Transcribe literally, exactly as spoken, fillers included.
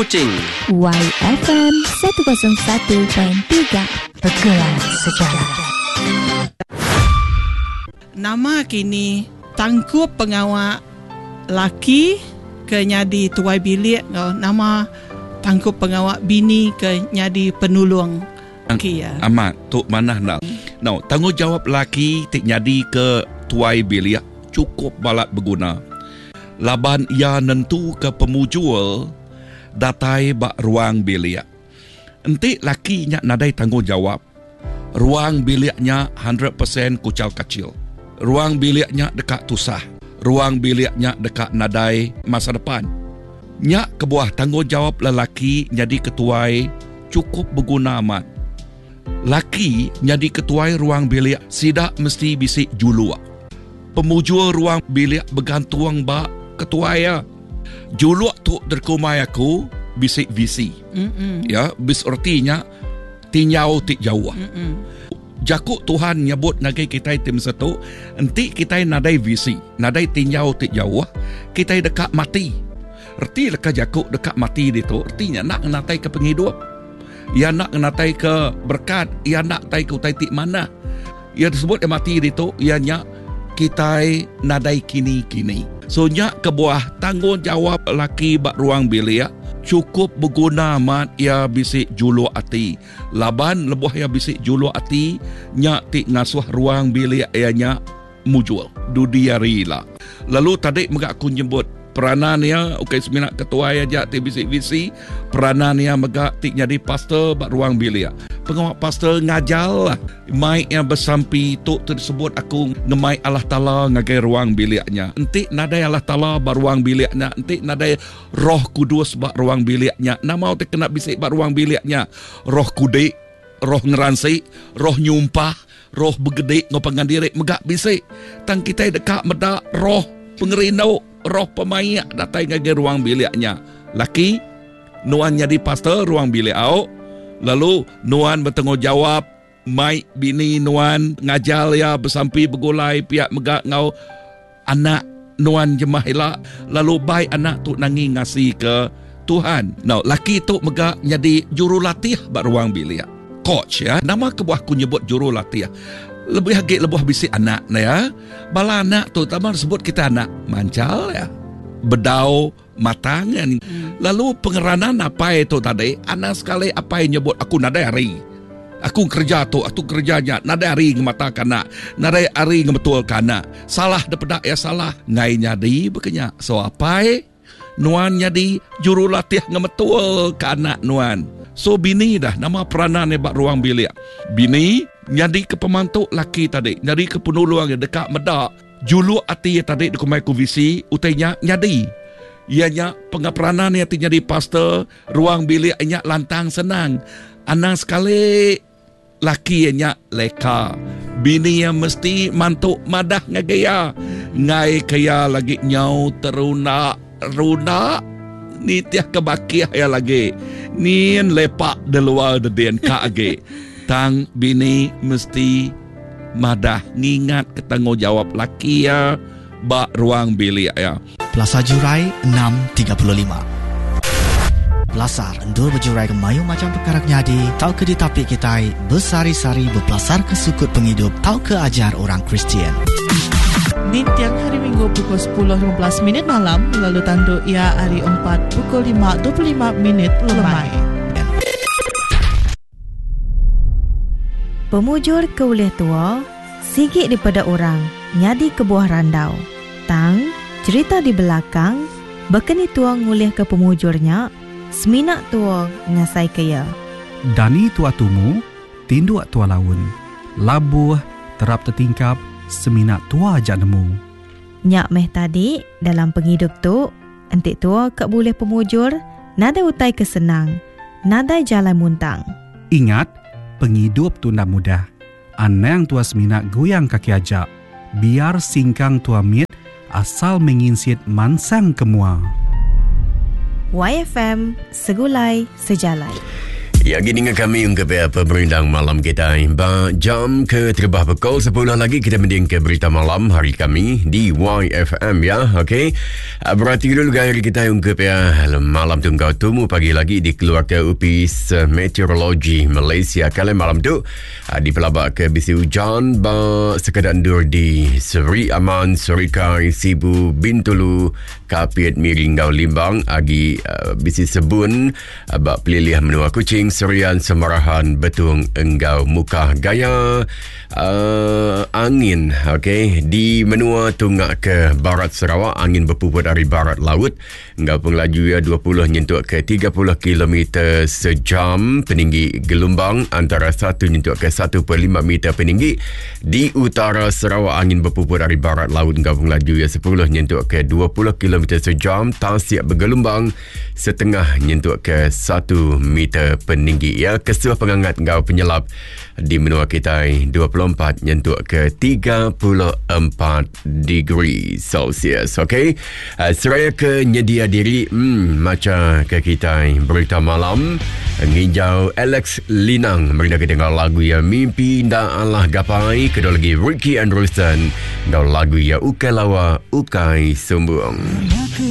Kuching. Y F M seratus satu perpuluhan tiga Bergerak Sejarah. Nama kini tangkup pengawal laki ke nyadi tuai bilik, nama tangkup pengawal bini ke nyadi penulung. Okay, ya. Amat tok manah nak. Now, tanggungjawab laki tik nyadi ke tuai bilik cukup balat berguna. Laban ia nentu ke pemujul datai bak ruang bilik. Entik laki nya nadai tanggungjawab. Ruang biliknya one hundred percent kucal kecil. Ruang biliknya dekat tusah. Ruang biliknya dekat nadai masa depan. Nyak kebuah tanggungjawab lelaki jadi ketuai cukup berguna amat. Laki jadi ketuai ruang bilik sidak mesti bisik julua. Pemujul ruang bilik bergantung bak ketuai ya. Julua tu terkumai aku bisik visi. Mm-mm. Ya, bis artinya tinyau tik jauh. Mm-mm. Jakuk Tuhan nyebut ngagai kita tim satu, enti kita nadai visi, nadai tinyau tik jauh, kita dekat mati. Erti leka jakuk dekat mati itu, artinya nak natai ke penghidup. Ia nak natai ke berkat, ia nak tai ke utai tik mana. Ia disebut mati itu, ianya kita nadai kini-kini. So nyak kebuah tanggungjawab laki bak ruang bilik cukup berguna amat ia bisik julu ati. Laban lebuh ia bisik julu ati nyak tik ngasuh ruang bilik ianya mujul dudiari lah. Lalu tadi megak aku nyebut peranan ia okey seminak ketua aja tik bisik visi peranan ia megak tik jadi pastor bak ruang bilik. Pengawal pastor ngajal lah mai yang bersampi tu tersebut aku ngemai Allah Ta'ala ngagai ruang biliknya. Entik nadai Allah Ta'ala bak ruang biliknya. Entik nadai Roh Kudus bak ruang biliknya. Nama tu kena bisik bak ruang biliknya. Roh kudik, roh ngeransi, roh nyumpah, roh begede ngopangan diri megak bisik. Tang kita dekat medak roh pengerindau, roh pemayak datai ngagai ruang biliknya. Laki nuan jadi pastor ruang bilik au. Lalu nuan bertanggungjawab mai bini nuan ngajal ya bersampi bergulai pihak megak ngau anak nuan jemah elak. Lalu bai anak tu nangi ngasih ke Tuhan. Now laki tu megak jadi jurulatih bak ruang bilik. Coach ya. Nama kebuah ku nyebut jurulatih. Lebih hagik lebuh bisik anak ya. Bala anak tu tambah sebut kita anak mancal ya. Bedau matangan. Hmm. Lalu pengeranan apa itu tadi? Anak sekali apa yang nyebut aku nadai hari. Aku kerja tu, aku kerjanya nadai hari ngematakan nak. Nadai hari ngebetul nak. Salah dapat ya salah. Ngai nyadi bekenya. So apa nuan nyadi jurulatih ngebetul ke anak nuan. So bini dah nama peranan bak ruang bilik. Bini nyadi ke pemantuk laki tadi. Nyadi ke penuluang dekat medak. Julu ati tadi dikumai ku visi utainya nyadi. Ianya pengaperanan yang jadi pastor ruang bilik ianya lantang senang. Anang sekali laki ianya leka. Bini yang mesti mantuk madah ngagaya. Ngai kaya lagi nyau teruna runa ni tiah kebakiah ya lagi. Nien lepak de luar de den ka age. Tang bini mesti madah ngingat ke tanggungjawab laki ya bak ruang bilik ya. Plaza Jurai enam tiga puluh lima. Belasar endur berjurai ke mayu macam perkara nyadi. Tau ke ditapik kita bersari-sari berpelasar ke sukut penghidup. Tau ke ajar orang Kristian. Di tiang hari Minggu pukul sepuluh lima belas minit malam. Lalu tanduk ia hari empat pukul lima dua puluh lima minit lemai. Pemujur ke uleh tua, sigit daripada orang, nyadi ke buah randau. Tang, cerita di belakang, bekeni tua ngulih ke pemujurnya, seminak tua ngasai kaya. Dani tua tumu, tinduak tua laun. Labuh, terap tertingkap, seminak tua ajak nemu. Nyak meh tadi, dalam penghidup tu, entik tua kak boleh pemujur, nada utai kesenang, nada jalan muntang. Ingat, penghidup tu nak mudah. Anang tua seminak goyang kaki ajak. Biar singkang tua miet asal menginsit mansang kemua. Y F M, segulai sejalai. Ya, gini dengan kami untuk apa berindang malam kita. Ba jam ke terbah pukul sepuluh lagi kita mending ke berita malam hari kami di Y F M ya. Okey. Berarti dulu gaya kita untuk ya malam tu kau temu pagi lagi di keluarga Upis Meteorologi Malaysia. Kali malam tu di pelabak ke bisi hujan ba sekadar dur di Seri Aman, Serikai, Sibu, Bintulu, Kapit, Miring, Gau Limbang agi uh, bisi sebun uh, bak pelilih menua Kuching, Serian, Semarahan, Betung, Enggau, Mukah, Gaya, uh, angin, okey, di menua tunggak ke barat Sarawak, angin berpuput dari barat laut, Enggau pengelaju ya dua puluh nyentuk ke tiga puluh kilometer sejam, peninggi gelombang antara satu nyentuk ke satu perpuluhan lima meter peninggi, di utara Sarawak, angin berpuput dari barat laut, Enggau pengelaju ya sepuluh nyentuk ke dua puluh kilometer sejam, Tasik bergelombang setengah nyentuk ke satu meter peninggi ya. Kesuah pengangat Enggau penyelap di menua kita dua puluh empat nyentuk ke tiga puluh empat degree Celsius. Okey, uh, seraya ke nyedia diri hmm, macam ke kita berita malam ngijau Alex Linang mereka dengar lagu yang Mimpi Nda Allah Gapai, kedua lagi Ricky Anderson dan lagu yang Ukai Lawa Ukai Sumbung.